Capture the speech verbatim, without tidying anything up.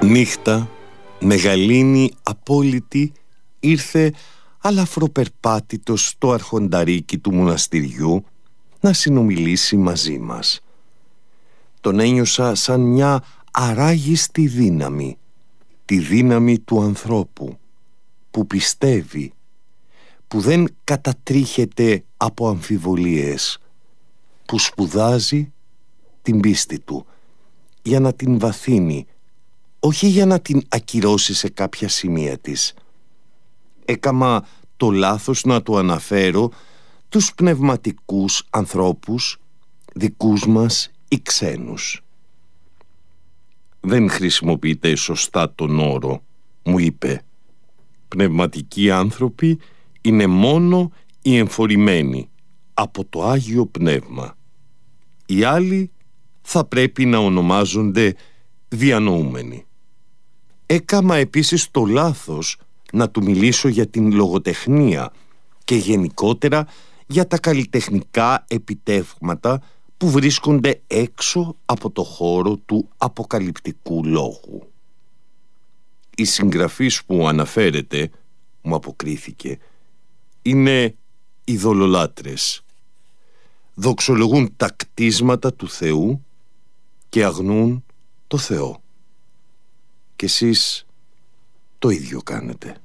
Νύχτα, μεγαλύνη, απόλυτη, ήρθε αλαφροπερπάτητος στο αρχονταρίκι του μοναστηριού να συνομιλήσει μαζί μας. Τον ένιωσα σαν μια αράγιστη δύναμη, τη δύναμη του ανθρώπου, που πιστεύει, που δεν κατατρίχεται από αμφιβολίες, που σπουδάζει την πίστη του για να την βαθύνει, όχι για να την ακυρώσει σε κάποια σημεία της. Έκαμα το λάθος να του αναφέρω τους πνευματικούς ανθρώπους, δικούς μας ή ξένους. «Δεν χρησιμοποιείτε σωστά τον όρο», μου είπε. «Πνευματικοί άνθρωποι είναι μόνο οι εμφορημένοι από το Άγιο Πνεύμα. Οι άλλοι θα πρέπει να ονομάζονται διανοούμενοι». Έκαμα επίσης το λάθος να του μιλήσω για την λογοτεχνία και γενικότερα για τα καλλιτεχνικά επιτεύγματα που βρίσκονται έξω από το χώρο του αποκαλυπτικού λόγου. «Οι συγγραφείς που αναφέρετε», μου αποκρίθηκε, «είναι ειδωλολάτρες. Δοξολογούν τα κτίσματα του Θεού και αγνούν το Θεό. Και εσείς το ίδιο κάνετε».